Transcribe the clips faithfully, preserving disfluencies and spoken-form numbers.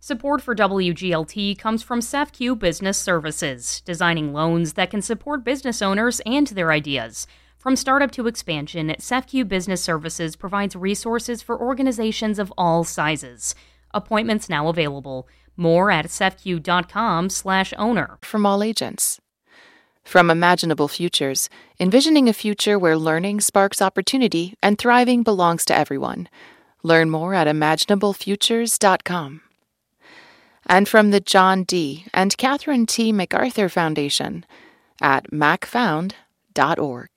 Support for W G L T comes from SEFCU Business Services, designing loans that can support business owners and their ideas. From startup to expansion, SEFCU Business Services provides resources for organizations of all sizes. Appointments now available. More at sefcu.com slash owner. From all agents. From Imaginable Futures, envisioning a future where learning sparks opportunity and thriving belongs to everyone. Learn more at imaginable futures dot com. And from the John D. and Catherine T. MacArthur Foundation at mac found dot org.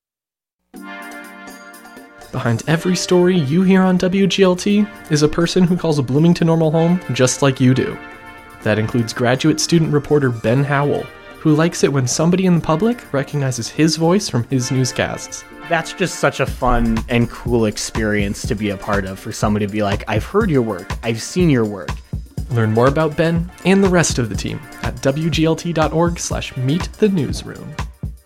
Behind every story you hear on W G L T is a person who calls a Bloomington Normal home just like you do. That includes graduate student reporter Ben Howell, who likes it when somebody in the public recognizes his voice from his newscasts. That's just such a fun and cool experience to be a part of, for somebody to be like, I've heard your work, I've seen your work. Learn more about Ben and the rest of the team at w g l t dot org slash meet the newsroom.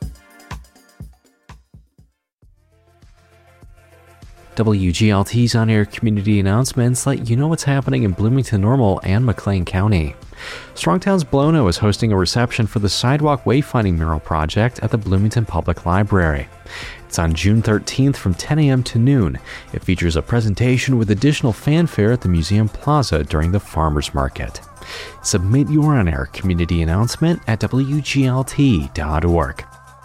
W G L T's on-air community announcements let you know what's happening in Bloomington Normal and McLean County. Strongtown's Blono is hosting a reception for the Sidewalk Wayfinding Mural Project at the Bloomington Public Library. It's on June thirteenth from ten a.m. to noon. It features a presentation with additional fanfare at the Museum Plaza during the Farmers Market. Submit your on-air community announcement at w g l t dot org.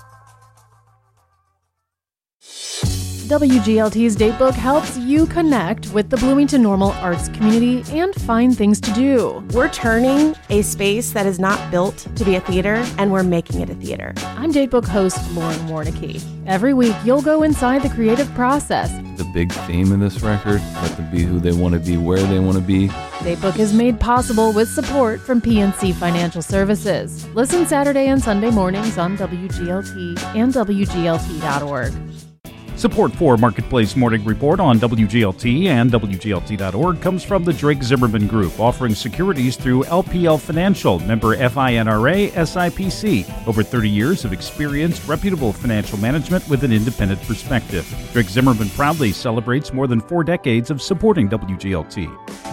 W G L T's Datebook helps you connect with the Bloomington Normal arts community and find things to do. We're turning a space that is not built to be a theater, and we're making it a theater. I'm Datebook host Lauren Warnicki. Every week, you'll go inside the creative process. The big theme in this record, let them be who they want to be, where they want to be. Datebook is made possible with support from P N C Financial Services. Listen Saturday and Sunday mornings on W G L T and w g l t dot org. Support for Marketplace Morning Report on W G L T and w g l t dot org comes from the Drake Zimmerman Group, offering securities through L P L Financial, member FINRA S I P C. Over thirty years of experience, reputable financial management with an independent perspective. Drake Zimmerman proudly celebrates more than four decades of supporting W G L T.